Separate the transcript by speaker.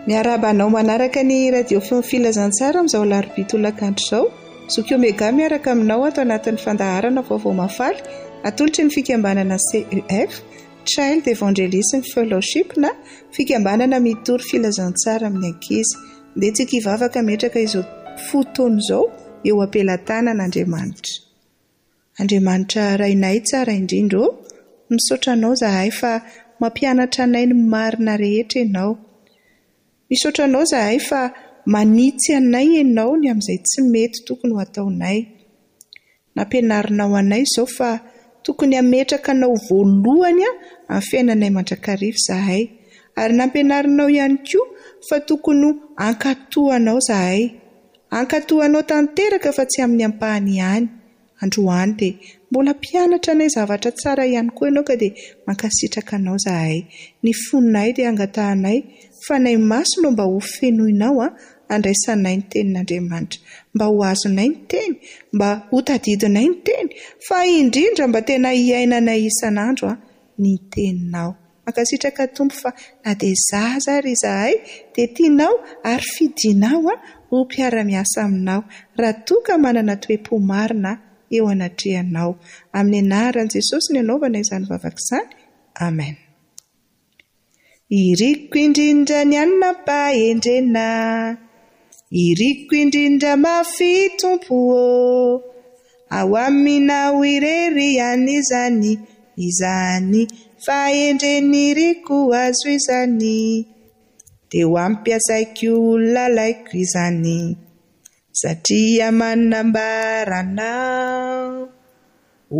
Speaker 1: Miarabanao manaraka ny radio filazantsara amin'izao alarobia tolakandro izao. Zoky Omega miaraka aminao ato anatin'ny fandaharana vaovao mafaly atolotry ny fikambanana CEF Child Evangelism Fellowship na fikambanana mitory filazantsara amin'ny ankizy. Dia tsika hivavaka metraka izao fotoana izao eo ampelantanan'Andriamanitra. Andriamanitra rainay tsara indrindra, misaotra anao zahay fa mampianatra anay ny marina rehetra ianao. Misaotra anao zahay fa manitsy anay ianao ny amin'izay tsy mety tokony ho ataonay. Nampianarinao anay izao fa tokony hametraka anao voalohany amin'ny fiainanay mandrakariva zahay. Ary nampianarinao ihany koa fa tokony hankatoanao zahay. Hankatoanao tanteraka fa tsy amin'ny ampahany ihany. Androany dia mbola mpianatra anay zavatra tsara ihany koa ianao ka dia mankasitraka anao zahay. Ny fononay dia angatahanay fa nay maso no mba ho fenoinao andraisanay ny tenin'Andriamanitra. Mba ho azonay ny teny, mba ho tadidinay ny teny, fa indrindra mba tena hiainanay isan'andro ny teninao. Mankasitraka Tompo fa na dia zaza ary zahay dia tianao ary fidinao ho mpiara-miasa aminao. Raha toa ka manana toe-po marina eo anatrehanao. Amin'ny anaran'i Jesosy ny anaovana izany vavaka izany. Amen. Iriko indrindra ny anam-pahendrena, iriko indrindra mafy Tompo ao aminao irery ihany izany fahendren'iriko azo izany, dia ho ampiasaiko lalaiko izany satria manambaranao.